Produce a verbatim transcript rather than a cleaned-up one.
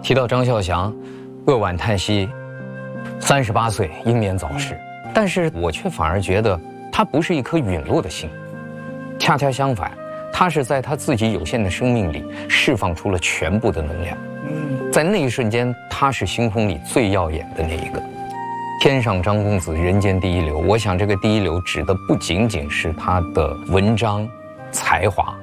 提到张孝祥，扼腕叹息，三十八岁英年早逝。但是我却反而觉得他不是一颗陨落的心，恰恰相反，他是在他自己有限的生命里释放出了全部的能量。在那一瞬间，他是星空里最耀眼的那一个。天上张公子，人间第一流。我想这个第一流指的不仅仅是他的文章、才华，